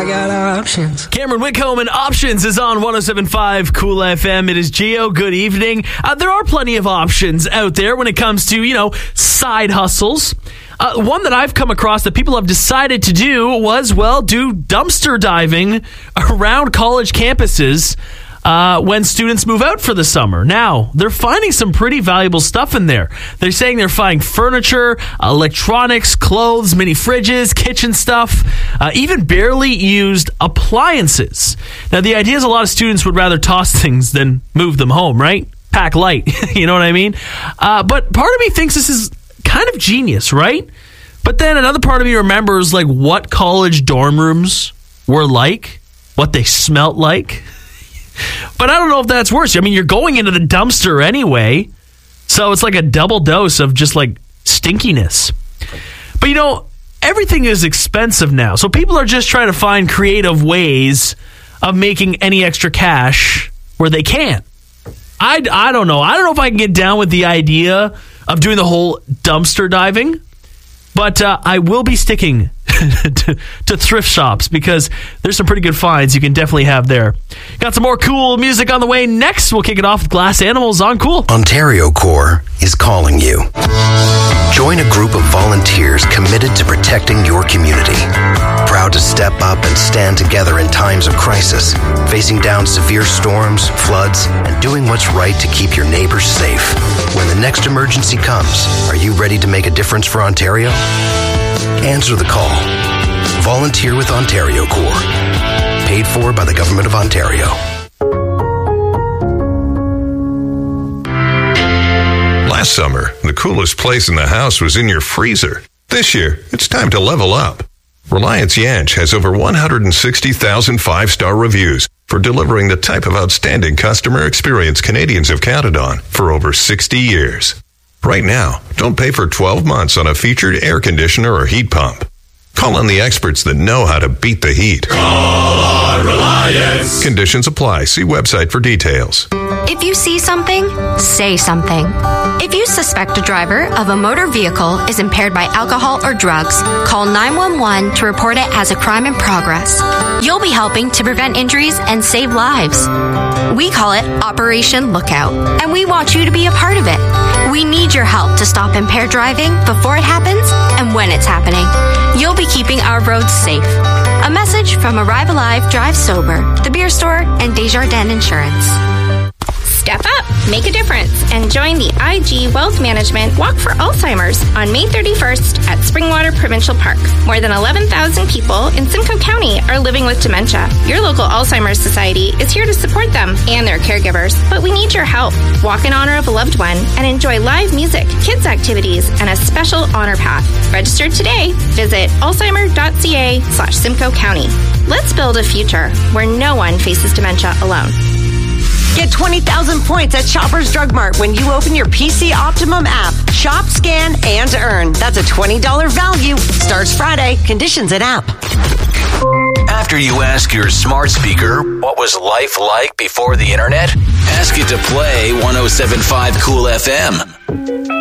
I got options. Cameron Whitcomb and Options is on 107.5 Cool FM. It is Geo. Good evening. There are plenty of options out there when it comes to, side hustles. One that I've come across that people have decided to do was, do dumpster diving around college campuses when students move out for the summer. Now, they're finding some pretty valuable stuff in there. They're saying they're finding furniture, electronics, clothes, mini fridges, kitchen stuff, even barely used appliances. Now, the idea is a lot of students would rather toss things than move them home, right? Pack light, you know what I mean? But part of me thinks this is kind of genius, right? But then another part of me remembers what college dorm rooms were like, what they smelt like. But I don't know if that's worse. I mean, you're going into the dumpster anyway, so it's like a double dose of just stinkiness. But everything is expensive now, so people are just trying to find creative ways of making any extra cash where they can. I don't know. I don't know if I can get down with the idea of doing the whole dumpster diving, but I will be sticking to thrift shops because there's some pretty good finds you can definitely have there. Got some more cool music on the way next. We'll kick it off with Glass Animals on Cool. Ontario Corps is calling you. Join a group of volunteers committed to protecting your community. Proud to step up and stand together in times of crisis, facing down severe storms, floods, and doing what's right to keep your neighbors safe. When the next emergency comes, are you ready to make a difference for Ontario? Answer the call. Volunteer with Ontario Corps. Paid for by the Government of Ontario. Last summer, the coolest place in the house was in your freezer. This year, it's time to level up. Reliance Yanch has over 160,000 five-star reviews for delivering the type of outstanding customer experience Canadians have counted on for over 60 years. Right now, don't pay for 12 months on a featured air conditioner or heat pump. Call on the experts that know how to beat the heat. Call on Reliance. Conditions apply. See website for details. If you see something, say something. If you suspect a driver of a motor vehicle is impaired by alcohol or drugs, call 911 to report it as a crime in progress. You'll be helping to prevent injuries and save lives. We call it Operation Lookout, and we want you to be a part of it. We need your help to stop impaired driving before it happens and when it's happening. You'll be keeping our roads safe. A message from Arrive Alive, Drive Sober, The Beer Store, and Desjardins Insurance. Step up, make a difference, and join the IG Wealth Management Walk for Alzheimer's on May 31st at Springwater Provincial Park. More than 11,000 people in Simcoe County are living with dementia. Your local Alzheimer's Society is here to support them and their caregivers, but we need your help. Walk in honor of a loved one and enjoy live music, kids activities, and a special honor path. Register today. Visit alzheimer.ca/Simcoe County. Let's build a future where no one faces dementia alone. Get 20,000 points at Shoppers Drug Mart when you open your PC Optimum app. Shop, scan, and earn. That's a $20 value. Starts Friday. Conditions in app. After you ask your smart speaker, what was life like before the internet? Ask it to play 107.5 Cool FM.